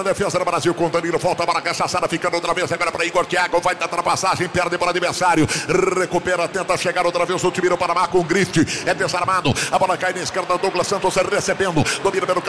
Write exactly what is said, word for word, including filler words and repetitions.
Defesa do Brasil com Danilo, volta para a cachaçada, ficando outra vez agora para Igor Thiago, vai tentar a passagem, perde para o adversário, recupera, tenta chegar outra vez o time do Panamá com o Grift, é desarmado, a bola cai na esquerda, Douglas Santos recebendo, domina pelo